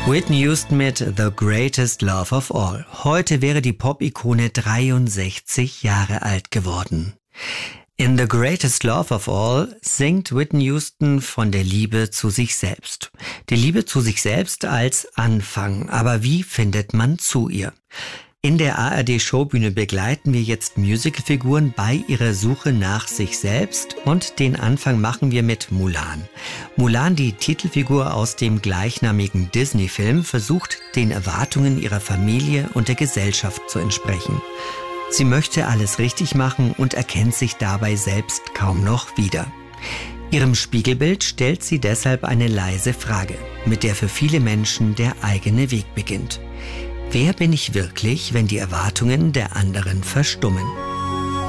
Whitney Houston mit The Greatest Love of All. Heute wäre die Pop-Ikone 63 Jahre alt geworden. In The Greatest Love of All singt Whitney Houston von der Liebe zu sich selbst. Die Liebe zu sich selbst als Anfang. Aber wie findet man zu ihr? In der ARD-Showbühne begleiten wir jetzt Musicalfiguren bei ihrer Suche nach sich selbst und den Anfang machen wir mit Mulan. Mulan, die Titelfigur aus dem gleichnamigen Disney-Film, versucht den Erwartungen ihrer Familie und der Gesellschaft zu entsprechen. Sie möchte alles richtig machen und erkennt sich dabei selbst kaum noch wieder. Ihrem Spiegelbild stellt sie deshalb eine leise Frage, mit der für viele Menschen der eigene Weg beginnt. Wer bin ich wirklich, wenn die Erwartungen der anderen verstummen?